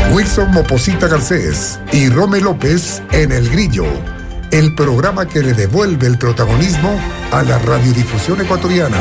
Wilson Moposita Garcés y Rome López en El Grillo, el programa que le devuelve el protagonismo a la radiodifusión ecuatoriana.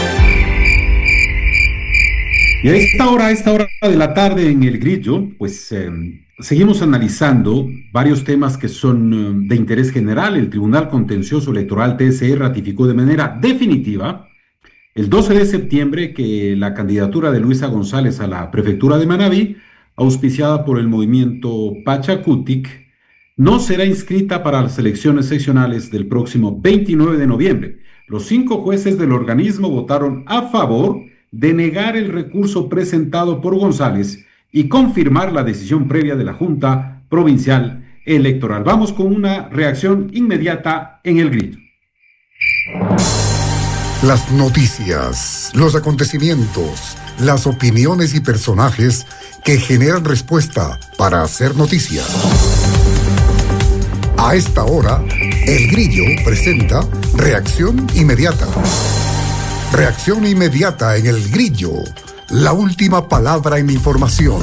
Y a esta hora de la tarde en El Grillo, pues seguimos analizando varios temas que son de interés general. El Tribunal Contencioso Electoral TSE ratificó de manera definitiva el 12 de septiembre que la candidatura de Luisa González a la prefectura de Manabí, auspiciada por el movimiento Pachakutik, no será inscrita para las elecciones seccionales del próximo 29 de noviembre. Los 5 jueces del organismo votaron a favor de negar el recurso presentado por González y confirmar la decisión previa de la Junta Provincial Electoral. Vamos con una reacción inmediata en El Grillo. Las noticias, los acontecimientos, las opiniones y personajes que generan respuesta para hacer noticia. A esta hora, El Grillo presenta Reacción Inmediata. Reacción inmediata en El Grillo, la última palabra en información.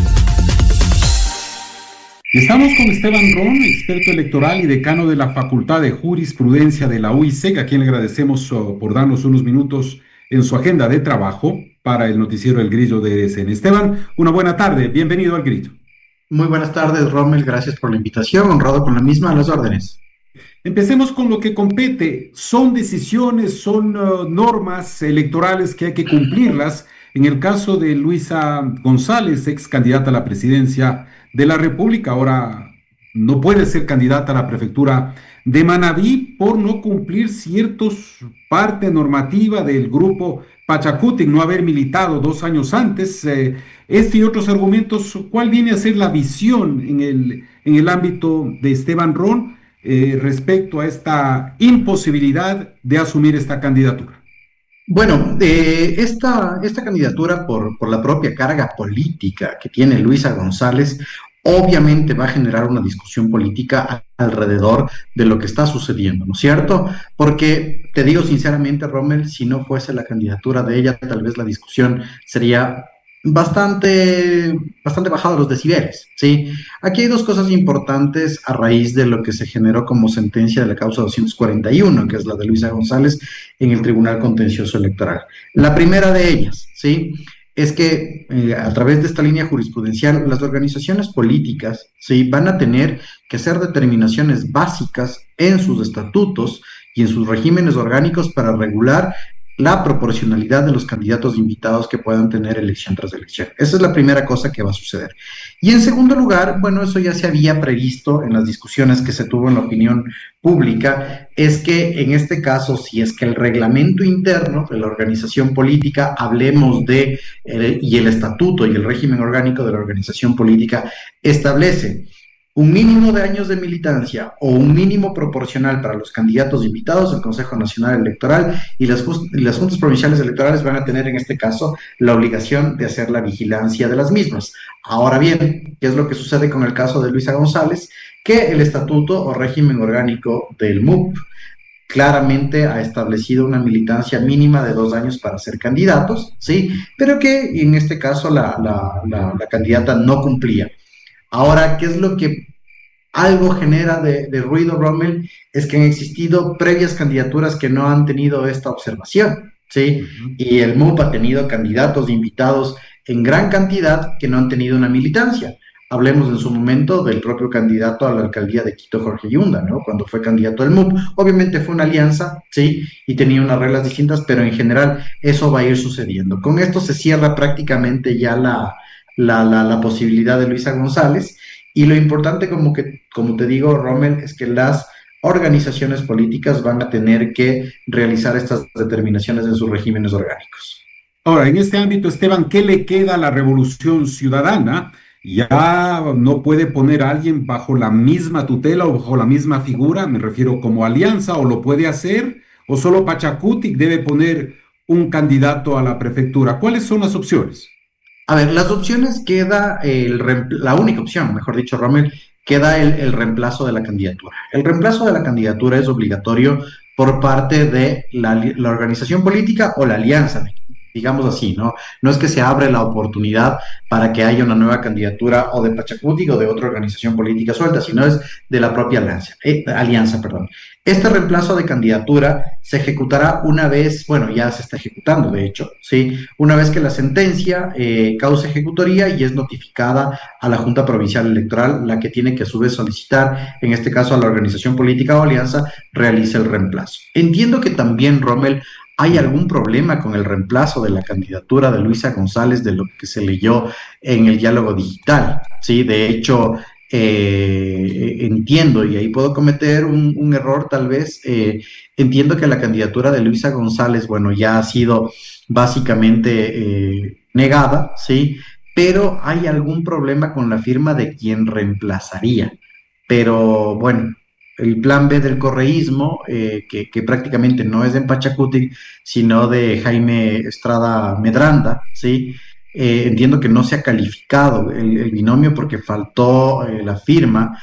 Estamos con Esteban Ron, experto electoral y decano de la Facultad de Jurisprudencia de la UISEC, a quien le agradecemos por darnos unos minutos en su agenda de trabajo para el noticiero El Grillo de ESN. Esteban, una buena tarde, bienvenido al Grillo. Muy buenas tardes, Rommel, gracias por la invitación, honrado con la misma, a las órdenes. Empecemos con lo que compete. Son decisiones, son normas electorales que hay que cumplirlas. En el caso de Luisa González, ex candidata a la presidencia de la República, ahora no puede ser candidata a la prefectura de Manabí por no cumplir ciertos parte normativa del grupo Pachakutik, no haber militado 2 años antes. Este y otros argumentos, ¿cuál viene a ser la visión en el ámbito de Esteban Ron respecto a esta imposibilidad de asumir esta candidatura? Bueno, esta candidatura por la propia carga política que tiene Luisa González, obviamente va a generar una discusión política alrededor de lo que está sucediendo, ¿no es cierto? Porque, te digo sinceramente, Rommel, si no fuese la candidatura de ella, tal vez la discusión sería bastante bajada los decibeles, ¿sí? Aquí hay 2 cosas importantes a raíz de lo que se generó como sentencia de la causa 241, que es la de Luisa González en el Tribunal Contencioso Electoral. La primera de ellas, ¿sí?, es que a través de esta línea jurisprudencial, las organizaciones políticas, ¿sí?, van a tener que hacer determinaciones básicas en sus estatutos y en sus regímenes orgánicos para regular la proporcionalidad de los candidatos invitados que puedan tener elección tras elección. Esa es la primera cosa que va a suceder. Y en segundo lugar, bueno, eso ya se había previsto en las discusiones que se tuvo en la opinión pública, es que en este caso, si es que el reglamento interno de la organización política, hablemos de, y el estatuto y el régimen orgánico de la organización política, establece un mínimo de años de militancia o un mínimo proporcional para los candidatos invitados, el Consejo Nacional Electoral y las juntas provinciales electorales van a tener en este caso la obligación de hacer la vigilancia de las mismas. Ahora bien, ¿qué es lo que sucede con el caso de Luisa González? Que el estatuto o régimen orgánico del MUP claramente ha establecido una militancia mínima de 2 años para ser candidatos, ¿sí? Pero que en este caso la candidata no cumplía. Ahora, ¿qué es lo que algo genera de ruido, Rommel? Es que han existido previas candidaturas que no han tenido esta observación, ¿sí? Y el MUP ha tenido candidatos invitados en gran cantidad que no han tenido una militancia. Hablemos en su momento del propio candidato a la alcaldía de Quito, Jorge Yunda, ¿no? Cuando fue candidato del MUP. Obviamente fue una alianza, ¿sí? Y tenía unas reglas distintas, pero en general eso va a ir sucediendo. Con esto se cierra prácticamente ya la posibilidad de Luisa González, y lo importante, como te digo, Rommel, es que las organizaciones políticas van a tener que realizar estas determinaciones en sus regímenes orgánicos. Ahora, en este ámbito, Esteban, ¿qué le queda a la Revolución Ciudadana? ¿Ya no puede poner a alguien bajo la misma tutela o bajo la misma figura? Me refiero como alianza, ¿o lo puede hacer? ¿O solo Pachakutik debe poner un candidato a la prefectura? ¿Cuáles son las opciones? A ver, las opciones la única opción, mejor dicho, Rommel, queda el reemplazo de la candidatura. El reemplazo de la candidatura es obligatorio por parte de la organización política o la alianza digamos así, ¿no? No es que se abre la oportunidad para que haya una nueva candidatura o de Pachacuti o de otra organización política suelta, sino es de la propia alianza, perdón. Este reemplazo de candidatura se ejecutará una vez, bueno, ya se está ejecutando, de hecho, ¿sí? Una vez que la sentencia causa ejecutoría y es notificada a la Junta Provincial Electoral, la que tiene que a su vez solicitar, en este caso a la organización política o alianza, realice el reemplazo. Entiendo que también, Rommel, ¿hay algún problema con el reemplazo de la candidatura de Luisa González de lo que se leyó en el diálogo digital? Sí, de hecho, entiendo, y ahí puedo cometer un error tal vez, entiendo que la candidatura de Luisa González, bueno, ya ha sido básicamente negada, ¿sí? Pero hay algún problema con la firma de quien reemplazaría. Pero bueno, el plan B del correísmo, que prácticamente no es de Pachacuti, sino de Jaime Estrada Medranda, ¿sí? Entiendo que no se ha calificado el binomio porque faltó la firma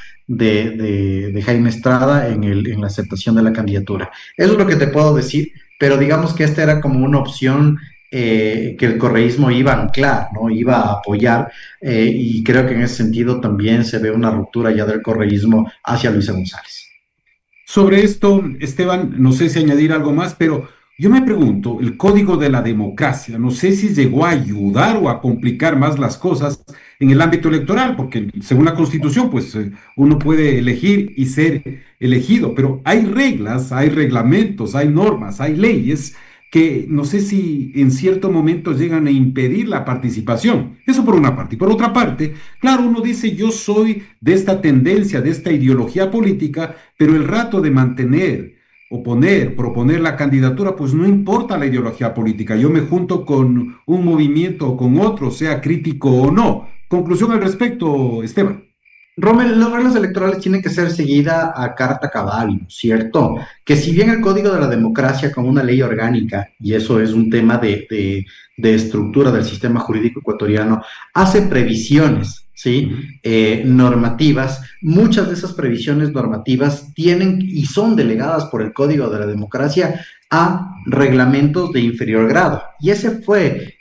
de Jaime Estrada en la aceptación de la candidatura. Eso es lo que te puedo decir, pero digamos que esta era como una opción que el correísmo iba a anclar, ¿no? Iba a apoyar, y creo que en ese sentido también se ve una ruptura ya del correísmo hacia Luisa González. Sobre esto, Esteban, no sé si añadir algo más, pero yo me pregunto, el código de la democracia, no sé si llegó a ayudar o a complicar más las cosas en el ámbito electoral, porque según la Constitución, pues uno puede elegir y ser elegido, pero hay reglas, hay reglamentos, hay normas, hay leyes que no sé si en cierto momento llegan a impedir la participación. Eso por una parte. Y por otra parte, claro, uno dice, yo soy de esta tendencia, de esta ideología política, pero el rato de mantener, oponer, proponer la candidatura, pues no importa la ideología política. Yo me junto con un movimiento o con otro, sea crítico o no. Conclusión al respecto, Esteban. Rommel, las reglas electorales tienen que ser seguidas a carta cabal, ¿cierto? Que si bien el Código de la Democracia como una ley orgánica, y eso es un tema de estructura del sistema jurídico ecuatoriano, hace previsiones, ¿sí? Normativas, muchas de esas previsiones normativas tienen y son delegadas por el Código de la Democracia a reglamentos de inferior grado. Y ese fue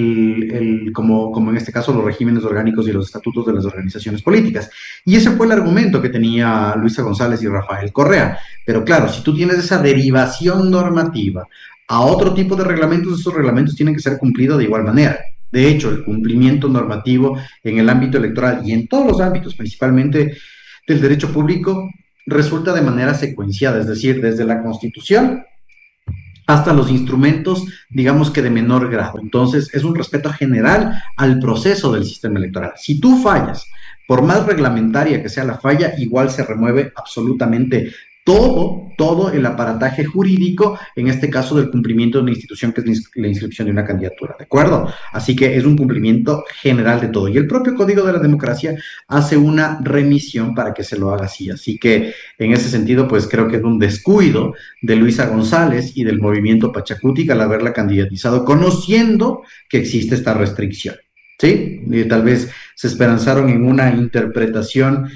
como en este caso los regímenes orgánicos y los estatutos de las organizaciones políticas. Y ese fue el argumento que tenía Luisa González y Rafael Correa. Pero claro, si tú tienes esa derivación normativa a otro tipo de reglamentos, esos reglamentos tienen que ser cumplidos de igual manera. De hecho, el cumplimiento normativo en el ámbito electoral y en todos los ámbitos, principalmente del derecho público, resulta de manera secuenciada, es decir, desde la Constitución hasta los instrumentos, digamos que de menor grado. Entonces, es un respeto general al proceso del sistema electoral. Si tú fallas, por más reglamentaria que sea la falla, igual se remueve absolutamente todo el aparataje jurídico, en este caso del cumplimiento de una institución que es la inscripción de una candidatura, ¿de acuerdo? Así que es un cumplimiento general de todo. Y el propio Código de la Democracia hace una remisión para que se lo haga así. Así que en ese sentido, pues creo que es un descuido de Luisa González y del movimiento Pachacuti al haberla candidatizado, conociendo que existe esta restricción, ¿sí? Y tal vez se esperanzaron en una interpretación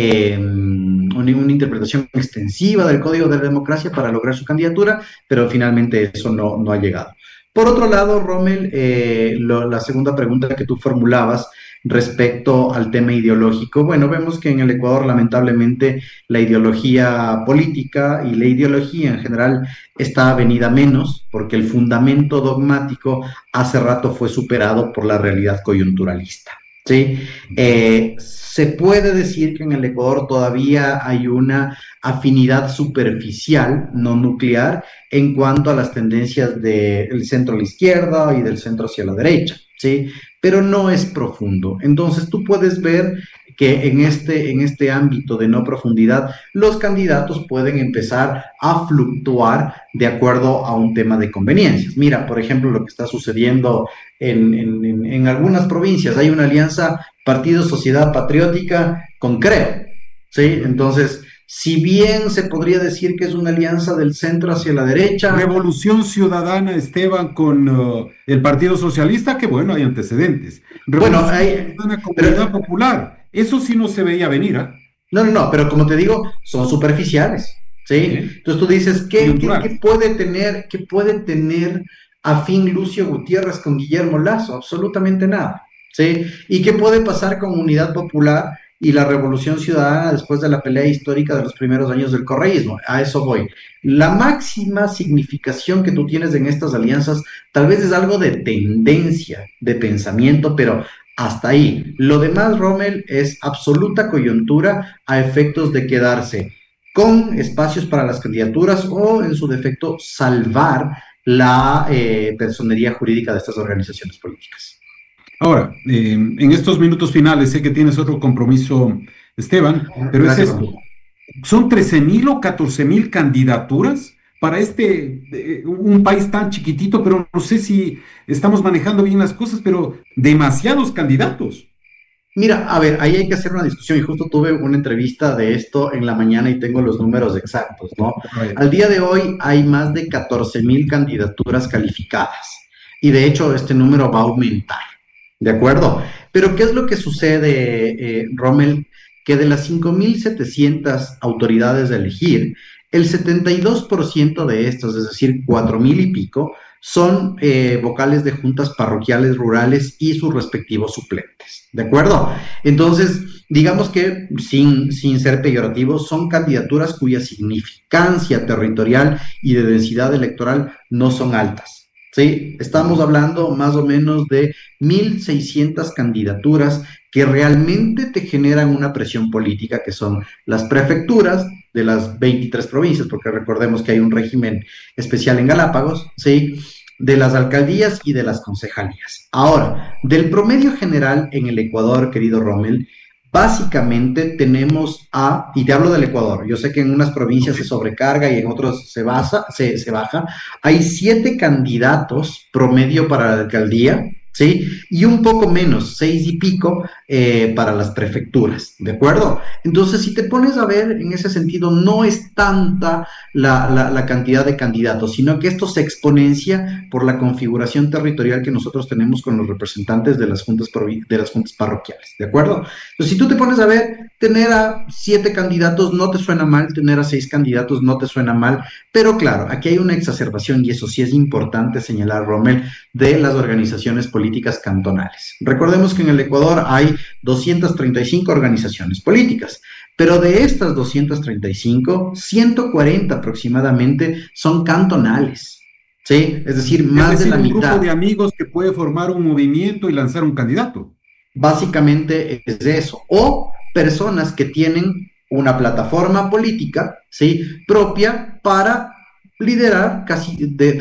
extensiva del Código de la Democracia para lograr su candidatura, pero finalmente eso no ha llegado. Por otro lado, Rommel, la segunda pregunta que tú formulabas respecto al tema ideológico, bueno, vemos que en el Ecuador lamentablemente la ideología política y la ideología en general está venida menos, porque el fundamento dogmático hace rato fue superado por la realidad coyunturalista, ¿sí? Se puede decir que en el Ecuador todavía hay una afinidad superficial, no nuclear, en cuanto a las tendencias del centro a la izquierda y del centro hacia la derecha, ¿sí? Pero no es profundo. Entonces tú puedes ver que en este ámbito de no profundidad, los candidatos pueden empezar a fluctuar de acuerdo a un tema de conveniencias. Mira, por ejemplo, lo que está sucediendo en algunas provincias. Hay una alianza Partido Sociedad Patriótica con Creo, ¿sí? Entonces, si bien se podría decir que es una alianza del centro hacia la derecha. Revolución Ciudadana, Esteban, con el Partido Socialista, que bueno, hay antecedentes. Revolución Ciudadana, Comunidad Popular. Eso sí no se veía venir, ¿eh? No, pero como te digo, son superficiales, ¿sí? Entonces tú dices, ¿qué puede tener afín Lucio Gutiérrez con Guillermo Lazo? Absolutamente nada, ¿sí? ¿Y qué puede pasar con Unidad Popular y la Revolución Ciudadana después de la pelea histórica de los primeros años del correísmo? A eso voy. La máxima significación que tú tienes en estas alianzas tal vez es algo de tendencia, de pensamiento, pero hasta ahí. Lo demás, Rommel, es absoluta coyuntura a efectos de quedarse con espacios para las candidaturas o, en su defecto, salvar la personería jurídica de estas organizaciones políticas. Ahora, en estos minutos finales, sé que tienes otro compromiso, Esteban, pero Gracias, es esto. ¿Son 13.000 o 14.000 candidaturas para un país tan chiquitito? Pero no sé si estamos manejando bien las cosas, pero demasiados candidatos. Mira, a ver, ahí hay que hacer una discusión y justo tuve una entrevista de esto en la mañana y tengo los números exactos, ¿no? Al día de hoy hay más de 14.000 candidaturas calificadas y de hecho este número va a aumentar, ¿de acuerdo? Pero ¿qué es lo que sucede, Rommel? Que de las 5.700 autoridades de elegir, el 72% de estas, es decir, 4.000 y pico, son vocales de juntas parroquiales rurales y sus respectivos suplentes, ¿de acuerdo? Entonces, digamos que, sin ser peyorativos, son candidaturas cuya significancia territorial y de densidad electoral no son altas, ¿sí? Estamos hablando más o menos de 1.600 candidaturas que realmente te generan una presión política, que son las prefecturas de las 23 provincias, porque recordemos que hay un régimen especial en Galápagos, ¿sí? De las alcaldías y de las concejalías. Ahora, del promedio general en el Ecuador, querido Rommel, básicamente tenemos y te hablo del Ecuador, yo sé que en unas provincias se sobrecarga y en otros se baja, hay 7 candidatos promedio para la alcaldía, ¿sí? Y un poco menos, 6 y pico para las prefecturas, ¿de acuerdo? Entonces, si te pones a ver, en ese sentido, no es tanta la cantidad de candidatos, sino que esto se exponencia por la configuración territorial que nosotros tenemos con los representantes de las juntas parroquiales, ¿de acuerdo? Entonces, si tú te pones a ver, tener a 7 candidatos no te suena mal, tener a 6 candidatos no te suena mal, pero claro, aquí hay una exacerbación, y eso sí es importante señalar, Rommel, de las organizaciones políticas cantonales. Recordemos que en el Ecuador hay 235 organizaciones políticas, pero de estas 235, 140 aproximadamente son cantonales, ¿sí? Es decir, más de la mitad. Un grupo de amigos que puede formar un movimiento y lanzar un candidato. Básicamente es eso, o personas que tienen una plataforma política, ¿sí? Propia para liderar casi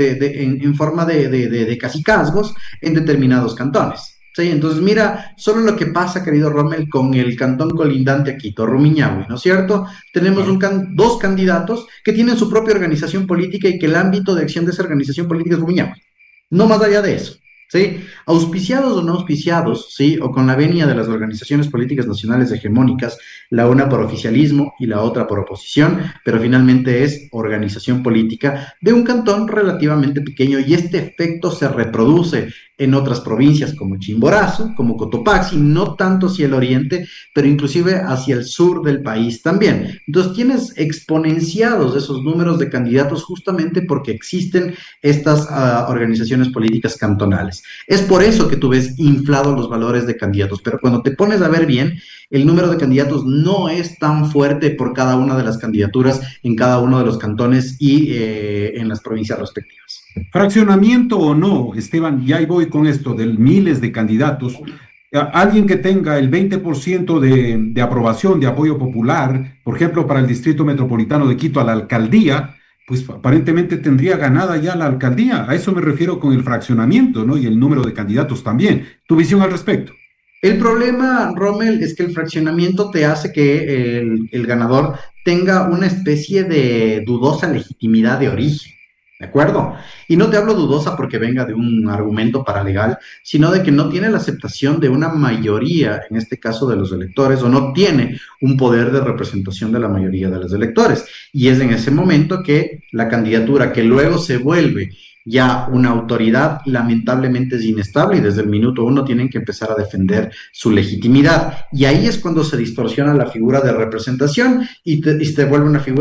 en forma de cacicazgos en determinados cantones. ¿Sí? Entonces, mira, solo lo que pasa, querido Rommel, con el cantón colindante a Quito, Rumiñahui, ¿no es cierto? Tenemos dos candidatos que tienen su propia organización política y que el ámbito de acción de esa organización política es Rumiñahui. No más allá de eso. ¿Sí? Auspiciados o no auspiciados, ¿sí? O con la venia de las organizaciones políticas nacionales hegemónicas, la una por oficialismo y la otra por oposición, pero finalmente es organización política de un cantón relativamente pequeño, y este efecto se reproduce en otras provincias como Chimborazo, como Cotopaxi, no tanto hacia el oriente, pero inclusive hacia el sur del país también. Entonces tienes exponenciados esos números de candidatos justamente porque existen estas organizaciones políticas cantonales. Es por eso que tú ves inflados los valores de candidatos, pero cuando te pones a ver bien, el número de candidatos no es tan fuerte por cada una de las candidaturas en cada uno de los cantones y en las provincias respectivas. Fraccionamiento o no, Esteban, ya ahí voy con esto de miles de candidatos. Alguien que tenga el 20% de aprobación, de apoyo popular, por ejemplo, para el Distrito Metropolitano de Quito, a la alcaldía, pues aparentemente tendría ganada ya la alcaldía. A eso me refiero con el fraccionamiento, ¿no? Y el número de candidatos también. ¿Tu visión al respecto? El problema, Rommel, es que el fraccionamiento te hace que el ganador tenga una especie de dudosa legitimidad de origen, ¿de acuerdo? Y no te hablo dudosa porque venga de un argumento paralegal, sino de que no tiene la aceptación de una mayoría, en este caso de los electores, o no tiene un poder de representación de la mayoría de los electores. Y es en ese momento que la candidatura, que luego se vuelve ya una autoridad, lamentablemente es inestable, y desde el minuto 1 tienen que empezar a defender su legitimidad. Y ahí es cuando se distorsiona la figura de representación y te vuelve una figura de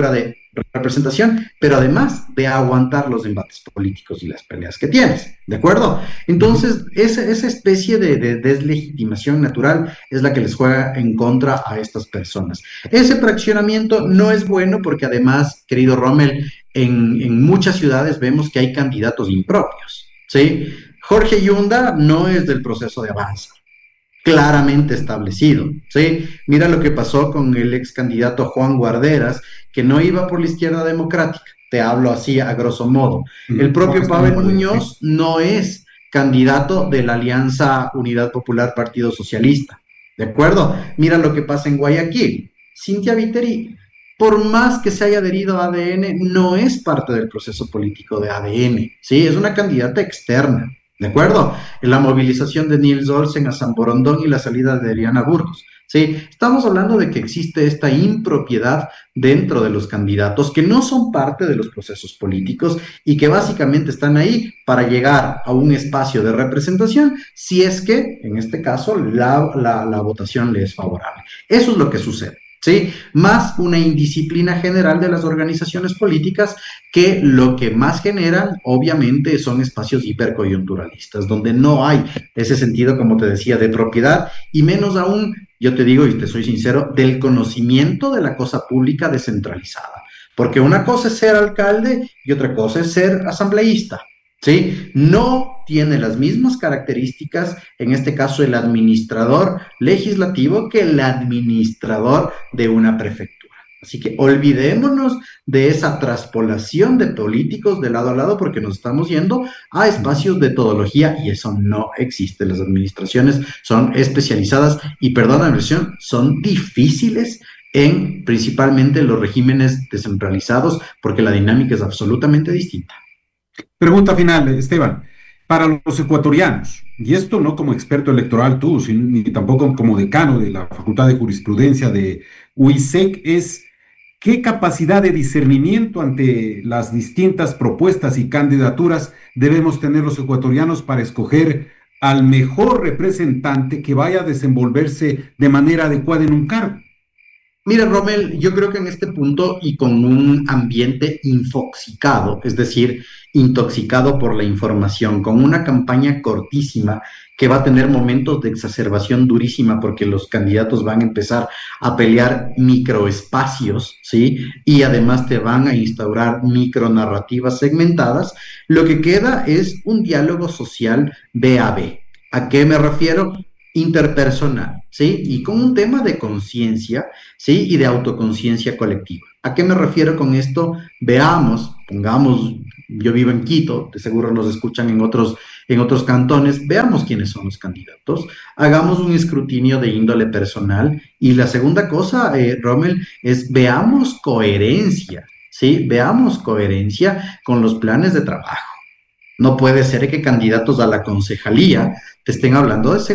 representación, pero además de aguantar los embates políticos y las peleas que tienes, ¿de acuerdo? Entonces, esa especie de deslegitimación natural es la que les juega en contra a estas personas. Ese fraccionamiento no es bueno porque además, querido Rommel, en muchas ciudades vemos que hay candidatos impropios, ¿sí? Jorge Yunda no es del proceso de Avanza, claramente establecido, ¿sí? Mira lo que pasó con el ex candidato Juan Guarderas, que no iba por la izquierda democrática, te hablo así a grosso modo. El propio Pavel Muñoz no es candidato de la Alianza Unidad Popular Partido Socialista, ¿de acuerdo? Mira lo que pasa en Guayaquil. Cintia Viteri, por más que se haya adherido a ADN, no es parte del proceso político de ADN, ¿sí? Es una candidata externa, ¿de acuerdo? En la movilización de Nils Olsen a San Borondón y la salida de Adriana Burgos, ¿sí? Estamos hablando de que existe esta impropiedad dentro de los candidatos que no son parte de los procesos políticos y que básicamente están ahí para llegar a un espacio de representación si es que, en este caso, la votación le es favorable. Eso es lo que sucede. ¿Sí? Más una indisciplina general de las organizaciones políticas que lo que más generan, obviamente, son espacios hipercoyunturalistas, donde no hay ese sentido, como te decía, de propiedad y menos aún, yo te digo y te soy sincero, del conocimiento de la cosa pública descentralizada. Porque una cosa es ser alcalde y otra cosa es ser asambleísta. ¿Sí? No tiene las mismas características, en este caso el administrador legislativo, que el administrador de una prefectura. Así que olvidémonos de esa traspolación de políticos de lado a lado porque nos estamos yendo a espacios de todología y eso no existe. Las administraciones son especializadas y, perdona la versión, son difíciles en principalmente los regímenes descentralizados porque la dinámica es absolutamente distinta. Pregunta final, Esteban. Para los ecuatorianos, y esto no como experto electoral tú, ni tampoco como decano de la Facultad de Jurisprudencia de UISEC, es qué capacidad de discernimiento ante las distintas propuestas y candidaturas debemos tener los ecuatorianos para escoger al mejor representante que vaya a desenvolverse de manera adecuada en un cargo. Mira, Rommel, yo creo que en este punto y con un ambiente infoxicado, es decir, intoxicado por la información, con una campaña cortísima que va a tener momentos de exacerbación durísima porque los candidatos van a empezar a pelear microespacios, ¿sí? Y además te van a instaurar micronarrativas segmentadas, lo que queda es un diálogo social B a B. ¿A qué me refiero? Interpersonal, ¿sí? Y con un tema de conciencia, ¿sí? Y de autoconciencia colectiva. ¿A qué me refiero con esto? Veamos, pongamos, yo vivo en Quito, de seguro nos escuchan en otros cantones, veamos quiénes son los candidatos, hagamos un escrutinio de índole personal y la segunda cosa, Rommel, es veamos coherencia, ¿sí? Veamos coherencia con los planes de trabajo. No puede ser que candidatos a la concejalía te estén hablando de